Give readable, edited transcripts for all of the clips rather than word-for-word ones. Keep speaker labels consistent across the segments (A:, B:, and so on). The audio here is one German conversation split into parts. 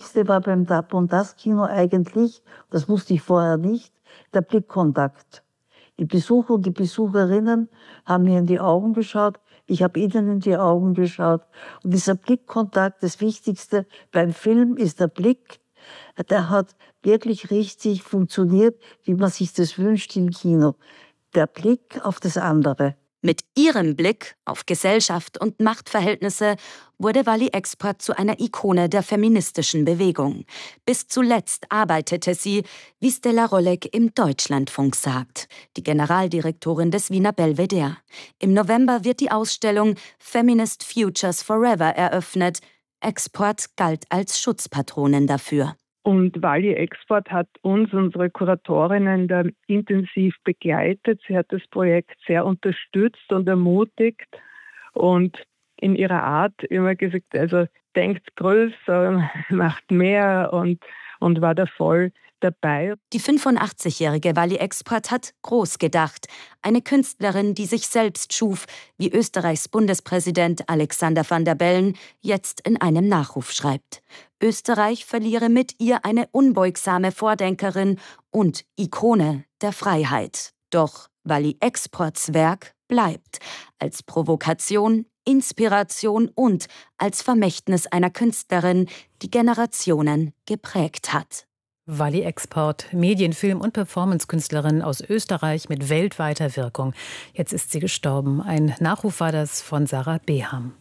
A: Wichtigste war beim Das-Kino eigentlich, das wusste ich vorher nicht, der Blickkontakt. Die Besucher und die Besucherinnen haben mir in die Augen geschaut, ich habe ihnen in die Augen geschaut. Und dieser Blickkontakt, das Wichtigste beim Film ist der Blick, der hat wirklich richtig funktioniert, wie man sich das wünscht im Kino. Der Blick auf das andere.
B: Mit ihrem Blick auf Gesellschaft und Machtverhältnisse wurde Wally Expert zu einer Ikone der feministischen Bewegung. Bis zuletzt arbeitete sie, wie Stella Rolleck im Deutschlandfunk sagt, die Generaldirektorin des Wiener Belvedere. Im November wird die Ausstellung Feminist Futures Forever eröffnet. Expert galt als Schutzpatronin dafür.
C: Und Wally Expert hat uns, unsere Kuratorinnen, da intensiv begleitet. Sie hat das Projekt sehr unterstützt und ermutigt und in ihrer Art immer gesagt, also denkt größer, macht mehr und war da voll dabei.
B: Die 85-jährige Wally Expert hat groß gedacht. Eine Künstlerin, die sich selbst schuf, wie Österreichs Bundespräsident Alexander Van der Bellen jetzt in einem Nachruf schreibt. Österreich verliere mit ihr eine unbeugsame Vordenkerin und Ikone der Freiheit. Doch Wally Experts Werk bleibt als Provokation, Inspiration und als Vermächtnis einer Künstlerin, die Generationen geprägt hat.
D: Wally Expert, Medienfilm- und Performancekünstlerin aus Österreich mit weltweiter Wirkung. Jetzt ist sie gestorben. Ein Nachruf war das von Sarah Beham.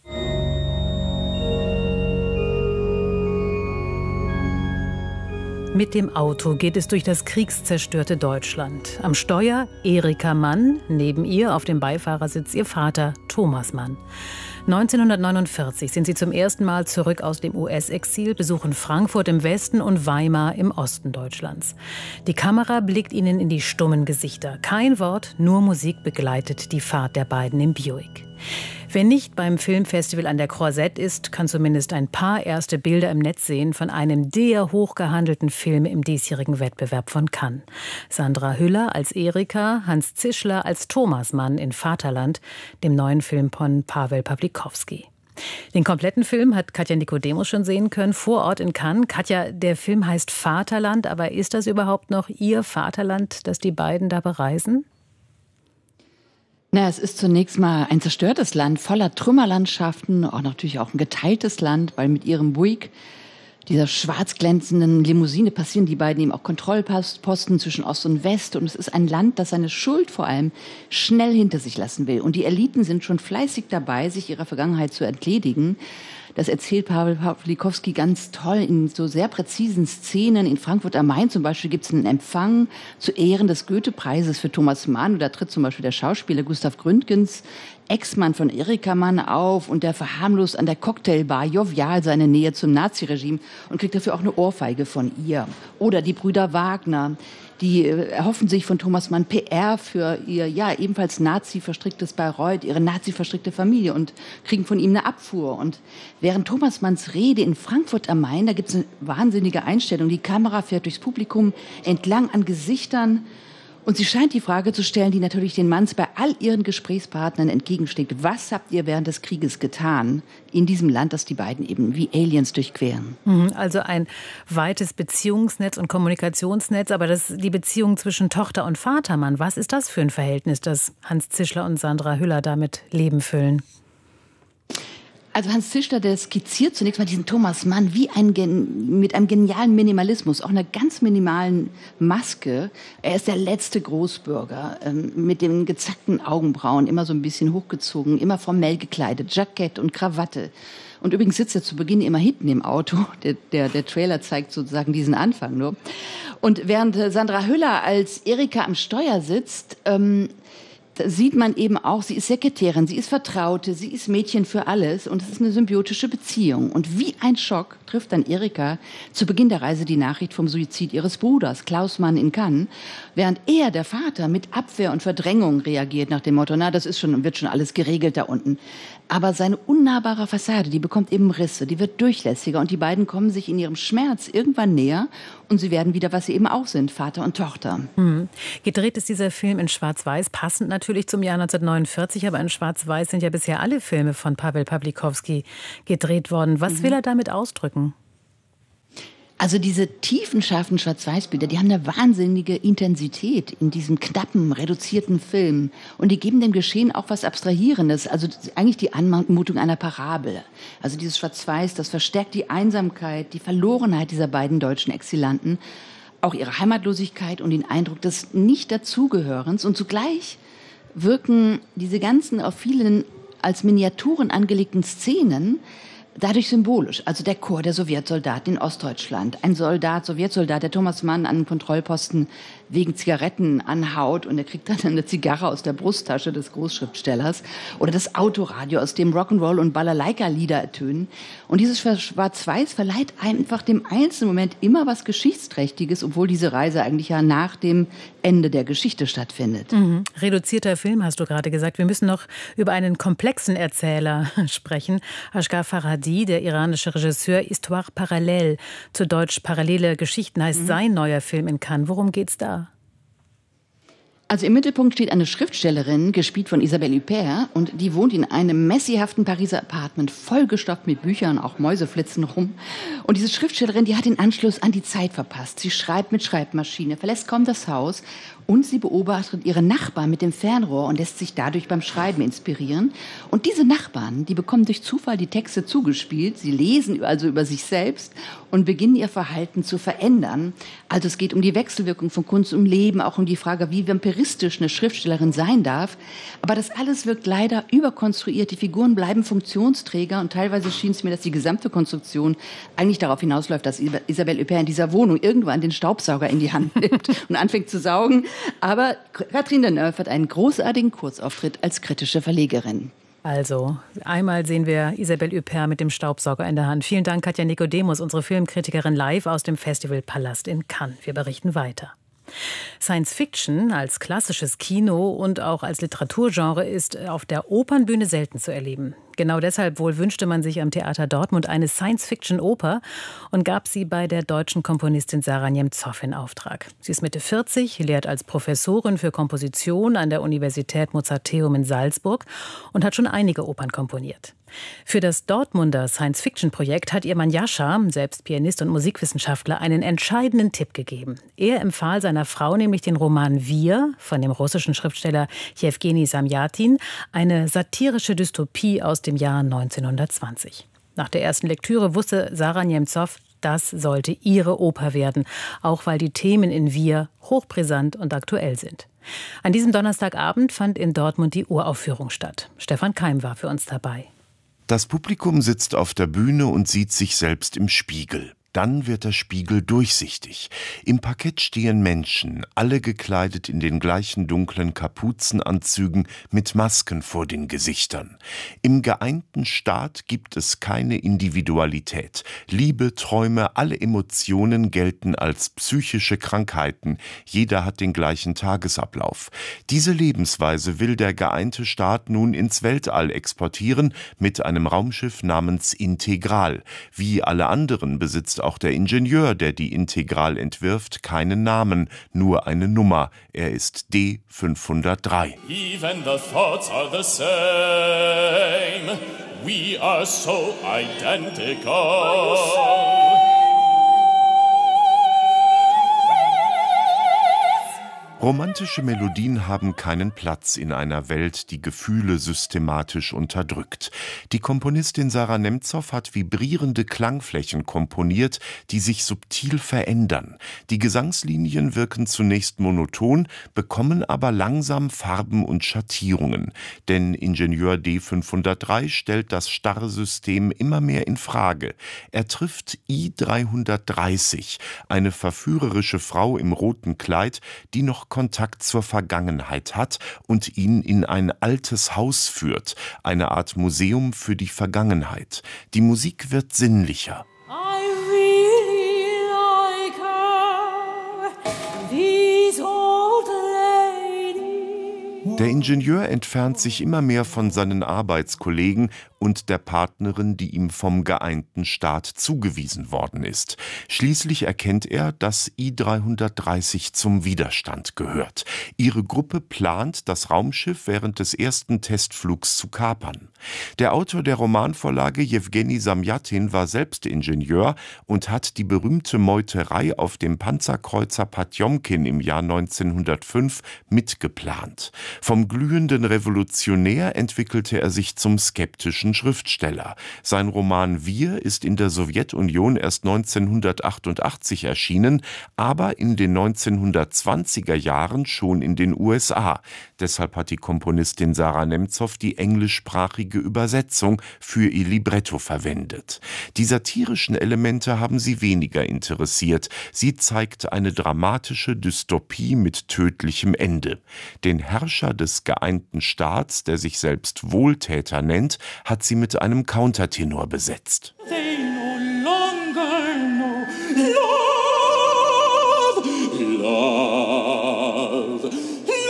D: Mit dem Auto geht es durch das kriegszerstörte Deutschland. Am Steuer Erika Mann, neben ihr auf dem Beifahrersitz ihr Vater Thomas Mann. 1949 sind sie zum ersten Mal zurück aus dem US-Exil, besuchen Frankfurt im Westen und Weimar im Osten Deutschlands. Die Kamera blickt ihnen in die stummen Gesichter. Kein Wort, nur Musik begleitet die Fahrt der beiden im Buick. Wer nicht beim Filmfestival an der Croisette ist, kann zumindest ein paar erste Bilder im Netz sehen von einem der hochgehandelten Filme im diesjährigen Wettbewerb von Cannes. Sandra Hüller als Erika, Hans Zischler als Thomas Mann in Vaterland, dem neuen Film von Paweł Pawlikowski. Den kompletten Film hat Katja Nikodemus schon sehen können, vor Ort in Cannes. Katja, der Film heißt Vaterland, aber ist das überhaupt noch Ihr Vaterland, das die beiden da bereisen?
E: Na, es ist zunächst mal ein zerstörtes Land, voller Trümmerlandschaften, auch natürlich auch ein geteiltes Land, weil mit ihrem Buick, dieser schwarz glänzenden Limousine, passieren die beiden eben auch Kontrollposten zwischen Ost und West. Und es ist ein Land, das seine Schuld vor allem schnell hinter sich lassen will. Und die Eliten sind schon fleißig dabei, sich ihrer Vergangenheit zu entledigen. Das erzählt Paweł Pawlikowski ganz toll in so sehr präzisen Szenen. In Frankfurt am Main zum Beispiel gibt es einen Empfang zu Ehren des Goethe-Preises für Thomas Mann. Und da tritt zum Beispiel der Schauspieler Gustav Gründgens, Ex-Mann von Erika Mann, auf und der verharmlost an der Cocktailbar jovial seine Nähe zum Naziregime und kriegt dafür auch eine Ohrfeige von ihr. Oder die Brüder Wagner, die erhoffen sich von Thomas Mann PR für ihr, ja, ebenfalls Nazi-verstricktes Bayreuth, ihre Nazi-verstrickte Familie und kriegen von ihm eine Abfuhr. Und während Thomas Manns Rede in Frankfurt am Main, da gibt es eine wahnsinnige Einstellung. Die Kamera fährt durchs Publikum entlang an Gesichtern. Und sie scheint die Frage zu stellen, die natürlich den Manns bei all ihren Gesprächspartnern entgegenschlägt. Was habt ihr während des Krieges getan in diesem Land, das die beiden eben wie Aliens durchqueren?
D: Also ein weites Beziehungsnetz und Kommunikationsnetz, aber die Beziehung zwischen Tochter und Vatermann, was ist das für ein Verhältnis, das Hans Zischler und Sandra Hüller damit Leben füllen?
E: Also Hans Zischler, der skizziert zunächst mal diesen Thomas Mann wie mit einem genialen Minimalismus, auch einer ganz minimalen Maske. Er ist der letzte Großbürger, mit den gezackten Augenbrauen, immer so ein bisschen hochgezogen, immer formell gekleidet, Jackett und Krawatte. Und übrigens sitzt er zu Beginn immer hinten im Auto. Der Trailer zeigt sozusagen diesen Anfang nur. Und während Sandra Hüller als Erika am Steuer sitzt, da sieht man eben auch, sie ist Sekretärin, sie ist Vertraute, sie ist Mädchen für alles und es ist eine symbiotische Beziehung. Und wie ein Schock trifft dann Erika zu Beginn der Reise die Nachricht vom Suizid ihres Bruders, Klaus Mann in Cannes, während er, der Vater, mit Abwehr und Verdrängung reagiert nach dem Motto, na, das ist schon, wird schon alles geregelt da unten. Aber seine unnahbare Fassade, die bekommt eben Risse, die wird durchlässiger und die beiden kommen sich in ihrem Schmerz irgendwann näher und sie werden wieder, was sie eben auch sind, Vater und Tochter.
D: Gedreht ist dieser Film in Schwarz-Weiß, passend natürlich zum Jahr 1949, aber in Schwarz-Weiß sind ja bisher alle Filme von Paweł Pawlikowski gedreht worden. Was will er damit ausdrücken?
E: Also diese tiefen, scharfen Schwarz-Weiß-Bilder, die haben eine wahnsinnige Intensität in diesem knappen, reduzierten Film. Und die geben dem Geschehen auch was Abstrahierendes, also eigentlich die Anmutung einer Parabel. Also dieses Schwarz-Weiß, das verstärkt die Einsamkeit, die Verlorenheit dieser beiden deutschen Exilanten, auch ihre Heimatlosigkeit und den Eindruck des Nicht-Dazugehörens. Und zugleich wirken diese ganzen auf vielen als Miniaturen angelegten Szenen dadurch symbolisch. Also der Chor der Sowjetsoldaten in Ostdeutschland. Ein Sowjetsoldat, der Thomas Mann an einem Kontrollposten wegen Zigaretten anhaut und er kriegt dann eine Zigarre aus der Brusttasche des Großschriftstellers. Oder das Autoradio, aus dem Rock'n'Roll und Balalaika-Lieder ertönen. Und dieses Schwarz-Weiß verleiht einfach dem einzelnen Moment immer was Geschichtsträchtiges, obwohl diese Reise eigentlich ja nach dem Ende der Geschichte stattfindet.
D: Mhm. Reduzierter Film, hast du gerade gesagt. Wir müssen noch über einen komplexen Erzähler sprechen. Asghar Farhadi, der iranische Regisseur, Histoire parallèle, zu Deutsch Parallele Geschichten, heißt sein neuer Film in Cannes. Worum geht's da?
E: Also im Mittelpunkt steht eine Schriftstellerin, gespielt von Isabelle Huppert, und die wohnt in einem messihaften Pariser Apartment, vollgestopft mit Büchern, auch Mäuse flitzen rum. Und diese Schriftstellerin, die hat den Anschluss an die Zeit verpasst. Sie schreibt mit Schreibmaschine, verlässt kaum das Haus und sie beobachtet ihre Nachbarn mit dem Fernrohr und lässt sich dadurch beim Schreiben inspirieren. Und diese Nachbarn, die bekommen durch Zufall die Texte zugespielt. Sie lesen also über sich selbst und beginnen ihr Verhalten zu verändern. Also es geht um die Wechselwirkung von Kunst und Leben, auch um die Frage, wie vampiristisch eine Schriftstellerin sein darf. Aber das alles wirkt leider überkonstruiert. Die Figuren bleiben Funktionsträger und teilweise schien es mir, dass die gesamte Konstruktion eigentlich darauf hinausläuft, dass Isabelle Huppert in dieser Wohnung irgendwann den Staubsauger in die Hand nimmt und anfängt zu saugen. Aber Catherine Deneuve hat einen großartigen Kurzauftritt als kritische Verlegerin.
D: Also, einmal sehen wir Isabelle Huppert mit dem Staubsauger in der Hand. Vielen Dank, Katja Nikodemus, unsere Filmkritikerin, live aus dem Festivalpalast in Cannes. Wir berichten weiter. Science Fiction als klassisches Kino und auch als Literaturgenre ist auf der Opernbühne selten zu erleben. Genau deshalb wohl wünschte man sich am Theater Dortmund eine Science-Fiction-Oper und gab sie bei der deutschen Komponistin Sarah Nemtsov in Auftrag. Sie ist Mitte 40, lehrt als Professorin für Komposition an der Universität Mozarteum in Salzburg und hat schon einige Opern komponiert. Für das Dortmunder Science-Fiction-Projekt hat ihr Mann Jascha, selbst Pianist und Musikwissenschaftler, einen entscheidenden Tipp gegeben. Er empfahl seiner Frau nämlich den Roman Wir von dem russischen Schriftsteller Jewgeni Samjatin, eine satirische Dystopie aus dem Jahr 1920. Nach der ersten Lektüre wusste Sarah Nemtsov, das sollte ihre Oper werden, auch weil die Themen in Wir hochbrisant und aktuell sind. An diesem Donnerstagabend fand in Dortmund die Uraufführung statt. Stefan Keim war für uns dabei.
F: Das Publikum sitzt auf der Bühne und sieht sich selbst im Spiegel. Dann wird der Spiegel durchsichtig. Im Parkett stehen Menschen, alle gekleidet in den gleichen dunklen Kapuzenanzügen mit Masken vor den Gesichtern. Im geeinten Staat gibt es keine Individualität. Liebe, Träume, alle Emotionen gelten als psychische Krankheiten. Jeder hat den gleichen Tagesablauf. Diese Lebensweise will der geeinte Staat nun ins Weltall exportieren mit einem Raumschiff namens Integral. Wie alle anderen besitzt auch der Ingenieur, der die Integral entwirft, keinen Namen, nur eine Nummer. Er ist D503.
G: Even the thoughts are the same. We are so identical.
F: Romantische Melodien haben keinen Platz in einer Welt, die Gefühle systematisch unterdrückt. Die Komponistin Sarah Nemtsov hat vibrierende Klangflächen komponiert, die sich subtil verändern. Die Gesangslinien wirken zunächst monoton, bekommen aber langsam Farben und Schattierungen. Denn Ingenieur D503 stellt das starre System immer mehr in Frage. Er trifft I330, eine verführerische Frau im roten Kleid, die noch Kontakt zur Vergangenheit hat und ihn in ein altes Haus führt, eine Art Museum für die Vergangenheit. Die Musik wird sinnlicher. Der Ingenieur entfernt sich immer mehr von seinen Arbeitskollegen und der Partnerin, die ihm vom geeinten Staat zugewiesen worden ist. Schließlich erkennt er, dass I-330 zum Widerstand gehört. Ihre Gruppe plant, das Raumschiff während des ersten Testflugs zu kapern. Der Autor der Romanvorlage, Jewgeni Samjatin, war selbst Ingenieur und hat die berühmte Meuterei auf dem Panzerkreuzer Potjomkin im Jahr 1905 mitgeplant. Vom glühenden Revolutionär entwickelte er sich zum skeptischen Schriftsteller. Sein Roman Wir ist in der Sowjetunion erst 1988 erschienen, aber in den 1920er Jahren schon in den USA. Deshalb hat die Komponistin Sarah Nemtsov die englischsprachige Übersetzung für ihr Libretto verwendet. Die satirischen Elemente haben sie weniger interessiert. Sie zeigt eine dramatische Dystopie mit tödlichem Ende. Den Herrscher des geeinten Staats, der sich selbst Wohltäter nennt, hat sie mit einem Countertenor besetzt.
G: They no longer know love, love.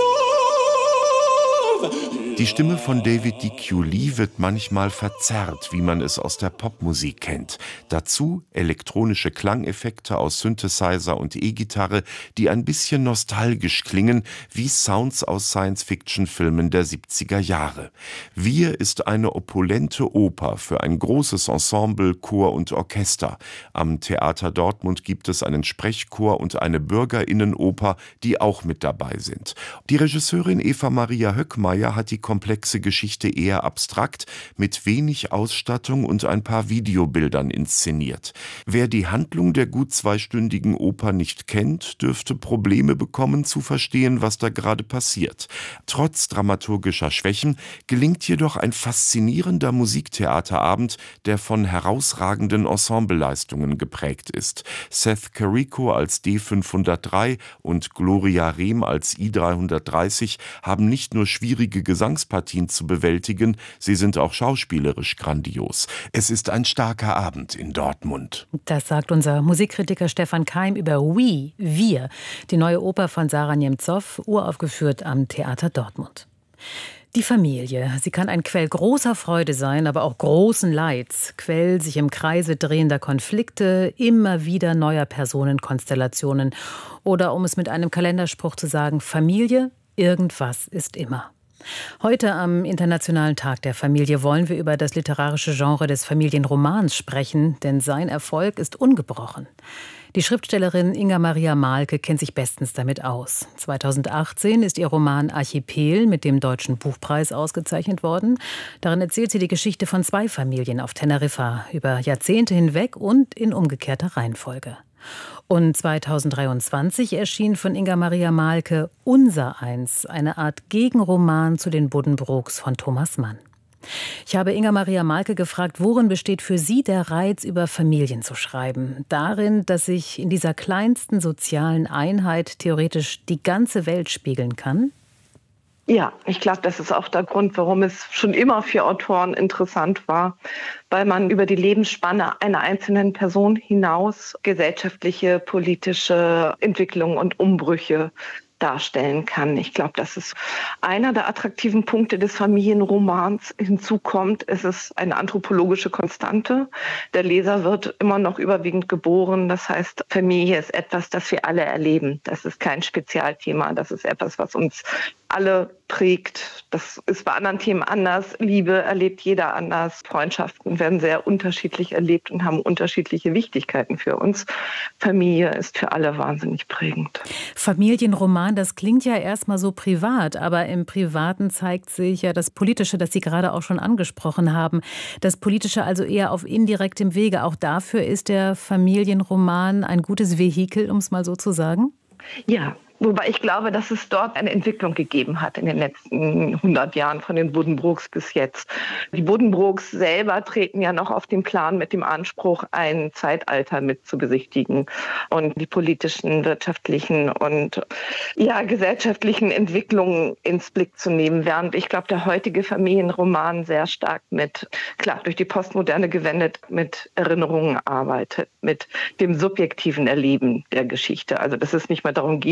F: Die Stimme von David D.Q. Lee wird manchmal verzerrt, wie man es aus der Popmusik kennt. Dazu elektronische Klangeffekte aus Synthesizer und E-Gitarre, die ein bisschen nostalgisch klingen, wie Sounds aus Science-Fiction-Filmen der 70er Jahre. Wir ist eine opulente Oper für ein großes Ensemble, Chor und Orchester. Am Theater Dortmund gibt es einen Sprechchor und eine BürgerInnenoper, die auch mit dabei sind. Die Regisseurin Eva Maria Höckmeier hat die komplexe Geschichte eher abstrakt, mit wenig Ausstattung und ein paar Videobildern inszeniert. Wer die Handlung der gut zweistündigen Oper nicht kennt, dürfte Probleme bekommen zu verstehen, was da gerade passiert. Trotz dramaturgischer Schwächen gelingt jedoch ein faszinierender Musiktheaterabend, der von herausragenden Ensembleleistungen geprägt ist. Seth Carrico als D503 und Gloria Rehm als I-330 haben nicht nur schwierige Gesangspartien zu bewältigen, sie sind auch schauspielerisch grandios. Es ist ein starker Abend in Dortmund.
D: Das sagt unser Musikkritiker Stefan Keim über Wir, die neue Oper von Sarah Nemtsov, uraufgeführt am Theater Dortmund. Die Familie, sie kann ein Quell großer Freude sein, aber auch großen Leids. Quell sich im Kreise drehender Konflikte, immer wieder neuer Personenkonstellationen. Oder um es mit einem Kalenderspruch zu sagen, Familie, irgendwas ist immer. Heute am Internationalen Tag der Familie wollen wir über das literarische Genre des Familienromans sprechen, denn sein Erfolg ist ungebrochen. Die Schriftstellerin Inger Maria Mahlke kennt sich bestens damit aus. 2018 ist ihr Roman Archipel mit dem Deutschen Buchpreis ausgezeichnet worden. Darin erzählt sie die Geschichte von 2 Familien auf Teneriffa über Jahrzehnte hinweg und in umgekehrter Reihenfolge. Und 2023 erschien von Inger Maria Mahlke Unsereins, eine Art Gegenroman zu den Buddenbrooks von Thomas Mann. Ich habe Inger Maria Mahlke gefragt, worin besteht für sie der Reiz, über Familien zu schreiben? Darin, dass sich in dieser kleinsten sozialen Einheit theoretisch die ganze Welt spiegeln kann?
H: Ja, ich glaube, das ist auch der Grund, warum es schon immer für Autoren interessant war, weil man über die Lebensspanne einer einzelnen Person hinaus gesellschaftliche, politische Entwicklungen und Umbrüche darstellen kann. Ich glaube, das ist einer der attraktiven Punkte des Familienromans. Hinzu kommt, es ist eine anthropologische Konstante. Der Leser wird immer noch überwiegend geboren. Das heißt, Familie ist etwas, das wir alle erleben. Das ist kein Spezialthema. Das ist etwas, was uns alle prägt. Das ist bei anderen Themen anders. Liebe erlebt jeder anders. Freundschaften werden sehr unterschiedlich erlebt und haben unterschiedliche Wichtigkeiten für uns. Familie ist für alle wahnsinnig prägend.
D: Familienroman, das klingt ja erstmal so privat, aber im Privaten zeigt sich ja das Politische, das Sie gerade auch schon angesprochen haben. Das Politische also eher auf indirektem Wege. Auch dafür ist der Familienroman ein gutes Vehikel, um es mal so zu sagen?
H: Ja. Wobei ich glaube, dass es dort eine Entwicklung gegeben hat in den letzten 100 Jahren von den Buddenbrooks bis jetzt. Die Buddenbrooks selber treten ja noch auf den Plan mit dem Anspruch, ein Zeitalter mit zu besichtigen und die politischen, wirtschaftlichen und gesellschaftlichen Entwicklungen ins Blick zu nehmen, während ich glaube, der heutige Familienroman sehr stark durch die Postmoderne gewendet, mit Erinnerungen arbeitet, mit dem subjektiven Erleben der Geschichte. Also dass es nicht mehr darum geht,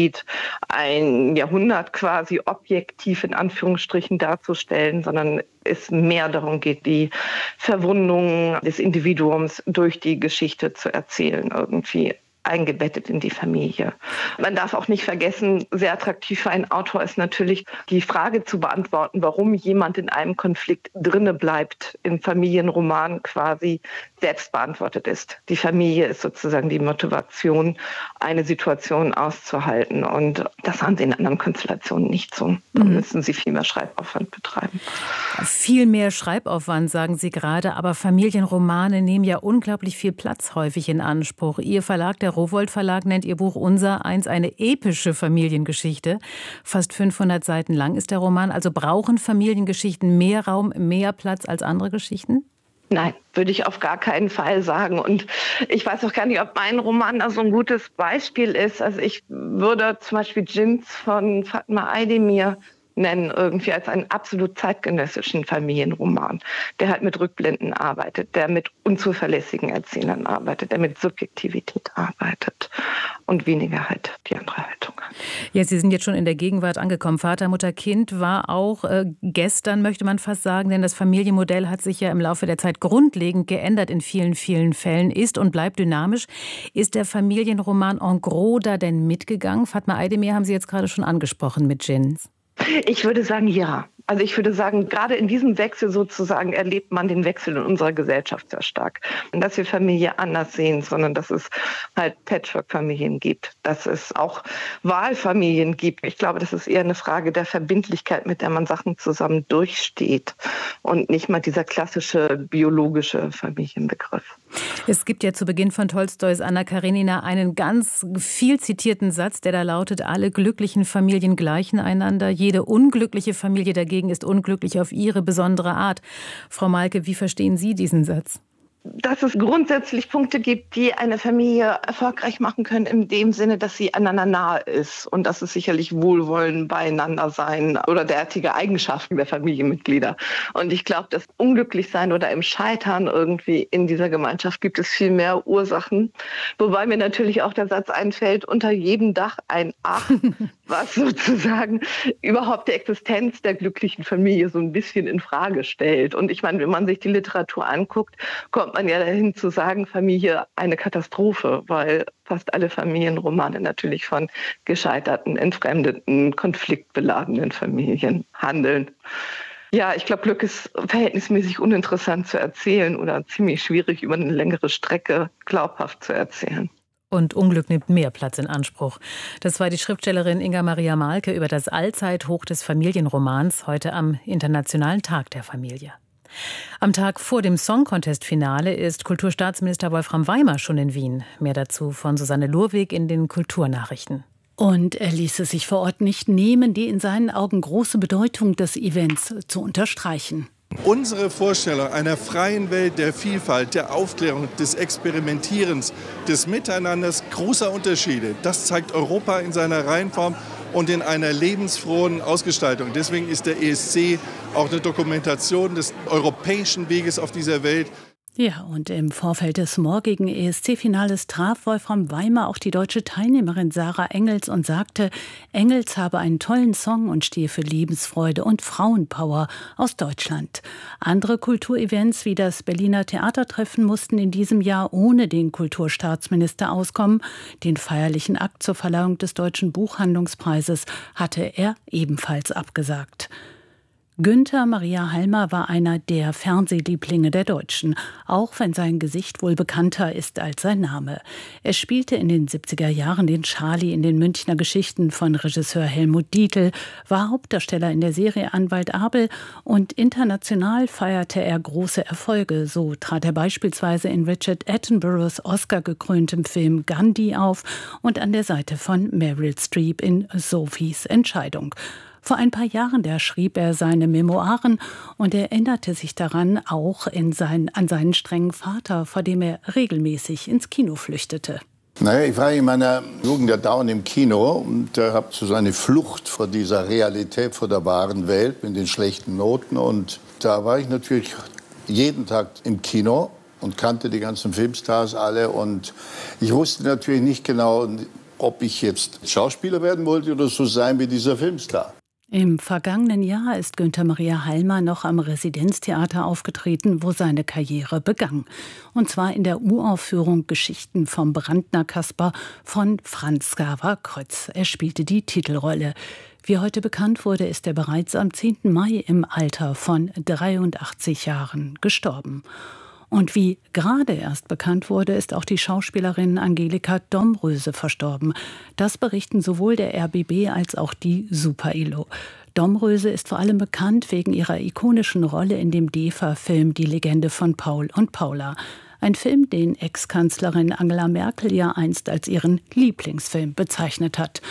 H: ein Jahrhundert quasi objektiv in Anführungsstrichen darzustellen, sondern es mehr darum geht, die Verwundungen des Individuums durch die Geschichte zu erzählen, irgendwie eingebettet in die Familie. Man darf auch nicht vergessen, sehr attraktiv für einen Autor ist natürlich die Frage zu beantworten, warum jemand in einem Konflikt drinne bleibt, im Familienroman quasi selbst beantwortet ist. Die Familie ist sozusagen die Motivation, eine Situation auszuhalten. Und das haben sie in anderen Konstellationen nicht so. Da müssen sie viel mehr Schreibaufwand betreiben.
D: Viel mehr Schreibaufwand, sagen Sie gerade, aber Familienromane nehmen ja unglaublich viel Platz häufig in Anspruch. Ihr Verlag, der Rowohlt Verlag, nennt Ihr Buch Unsereins eine epische Familiengeschichte. Fast 500 Seiten lang ist der Roman. Also brauchen Familiengeschichten mehr Raum, mehr Platz als andere Geschichten?
H: Nein, würde ich auf gar keinen Fall sagen. Und ich weiß auch gar nicht, ob mein Roman da so ein gutes Beispiel ist. Also ich würde zum Beispiel Djinns von Fatma Aydemir nennen, irgendwie als einen absolut zeitgenössischen Familienroman, der halt mit Rückblenden arbeitet, der mit unzuverlässigen Erzählern arbeitet, der mit Subjektivität arbeitet und weniger halt die andere Haltung hat.
D: Ja, Sie sind jetzt schon in der Gegenwart angekommen. Vater, Mutter, Kind war auch gestern, möchte man fast sagen, denn das Familienmodell hat sich ja im Laufe der Zeit grundlegend geändert in vielen, vielen Fällen, ist und bleibt dynamisch. Ist der Familienroman en gros da denn mitgegangen? Fatma Aydemir haben Sie jetzt gerade schon angesprochen mit Djinns.
H: Ich würde sagen, ja. Also ich würde sagen, gerade in diesem Wechsel sozusagen erlebt man den Wechsel in unserer Gesellschaft sehr stark. Und dass wir Familie anders sehen, sondern dass es halt Patchwork-Familien gibt, dass es auch Wahlfamilien gibt. Ich glaube, das ist eher eine Frage der Verbindlichkeit, mit der man Sachen zusammen durchsteht und nicht mal dieser klassische biologische Familienbegriff.
D: Es gibt ja zu Beginn von Tolstois Anna Karenina einen ganz viel zitierten Satz, der da lautet: Alle glücklichen Familien gleichen einander, jede unglückliche Familie dagegen ist unglücklich auf ihre besondere Art. Frau Malke, wie verstehen Sie diesen Satz?
H: Dass es grundsätzlich Punkte gibt, die eine Familie erfolgreich machen können, in dem Sinne, dass sie einander nahe ist. Und das ist sicherlich Wohlwollen, beieinander sein oder derartige Eigenschaften der Familienmitglieder. Und ich glaube, das Unglücklichsein oder im Scheitern irgendwie in dieser Gemeinschaft gibt es viel mehr Ursachen. Wobei mir natürlich auch der Satz einfällt, unter jedem Dach ein Ach, was sozusagen überhaupt die Existenz der glücklichen Familie so ein bisschen in Frage stellt. Und ich meine, wenn man sich die Literatur anguckt, kommt man ja dahin zu sagen, Familie eine Katastrophe, weil fast alle Familienromane natürlich von gescheiterten, entfremdeten, konfliktbeladenen Familien handeln. Ja, ich glaube, Glück ist verhältnismäßig uninteressant zu erzählen oder ziemlich schwierig über eine längere Strecke glaubhaft zu erzählen.
D: Und Unglück nimmt mehr Platz in Anspruch. Das war die Schriftstellerin Inga Maria Malke über das Allzeithoch des Familienromans, heute am Internationalen Tag der Familie. Am Tag vor dem Song-Contest-Finale ist Kulturstaatsminister Wolfram Weimer schon in Wien. Mehr dazu von Susanne Lurwig in den Kulturnachrichten.
I: Und er ließ es sich vor Ort nicht nehmen, die in seinen Augen große Bedeutung des Events zu unterstreichen.
J: Unsere Vorstellung einer freien Welt der Vielfalt, der Aufklärung, des Experimentierens, des Miteinanders großer Unterschiede, das zeigt Europa in seiner Reihenform und in einer lebensfrohen Ausgestaltung. Deswegen ist der ESC auch eine Dokumentation des europäischen Weges auf dieser Welt.
I: Ja, und im Vorfeld des morgigen ESC-Finales traf Wolfram Weimer auch die deutsche Teilnehmerin Sarah Engels und sagte, Engels habe einen tollen Song und stehe für Lebensfreude und Frauenpower aus Deutschland. Andere Kulturevents wie das Berliner Theatertreffen mussten in diesem Jahr ohne den Kulturstaatsminister auskommen. Den feierlichen Akt zur Verleihung des Deutschen Buchhandlungspreises hatte er ebenfalls abgesagt. Günther Maria Halmer war einer der Fernsehlieblinge der Deutschen, auch wenn sein Gesicht wohl bekannter ist als sein Name. Er spielte in den 70er Jahren den Charlie in den Münchner Geschichten von Regisseur Helmut Dietl, war Hauptdarsteller in der Serie Anwalt Abel und international feierte er große Erfolge. So trat er beispielsweise in Richard Attenboroughs Oscar-gekröntem Film Gandhi auf und an der Seite von Meryl Streep in Sophies Entscheidung. Vor ein paar Jahren, da schrieb er seine Memoiren und erinnerte sich daran auch an seinen strengen Vater, vor dem er regelmäßig ins Kino flüchtete.
K: Naja, ich war in meiner Jugend ja dauernd im Kino und habe so eine Flucht vor dieser Realität, vor der wahren Welt mit den schlechten Noten. Und da war ich natürlich jeden Tag im Kino und kannte die ganzen Filmstars alle. Und ich wusste natürlich nicht genau, ob ich jetzt Schauspieler werden wollte oder so sein wie dieser Filmstar.
I: Im vergangenen Jahr ist Günther Maria Halmer noch am Residenztheater aufgetreten, wo seine Karriere begann. Und zwar in der Uraufführung Geschichten vom Brandner Kasper von Franz Xaver-Krötz. Er spielte die Titelrolle. Wie heute bekannt wurde, ist er bereits am 10. Mai im Alter von 83 Jahren gestorben. Und wie gerade erst bekannt wurde, ist auch die Schauspielerin Angelika Domröse verstorben. Das berichten sowohl der RBB als auch die Super-Ilo. Domröse ist vor allem bekannt wegen ihrer ikonischen Rolle in dem DEFA-Film Die Legende von Paul und Paula. Ein Film, den Ex-Kanzlerin Angela Merkel ja einst als ihren Lieblingsfilm bezeichnet hat.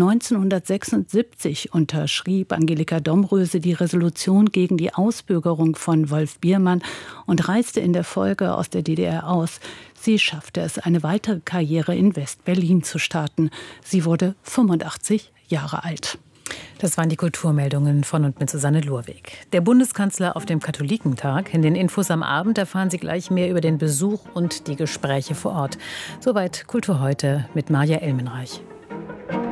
I: 1976 unterschrieb Angelika Domröse die Resolution gegen die Ausbürgerung von Wolf Biermann und reiste in der Folge aus der DDR aus. Sie schaffte es, eine weitere Karriere in West-Berlin zu starten. Sie wurde 85 Jahre alt.
D: Das waren die Kulturmeldungen von und mit Susanne Lurweg. Der Bundeskanzler auf dem Katholikentag. In den Infos am Abend erfahren Sie gleich mehr über den Besuch und die Gespräche vor Ort. Soweit Kultur heute mit Maja Elmenreich.